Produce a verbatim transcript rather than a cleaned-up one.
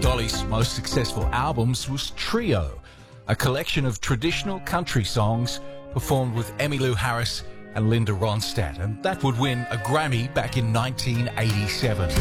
Dolly's most successful albums was Trio, a collection of traditional country songs performed with Emmylou Harris and Linda Ronstadt, and that would win a Grammy back in nineteen eighty-seven.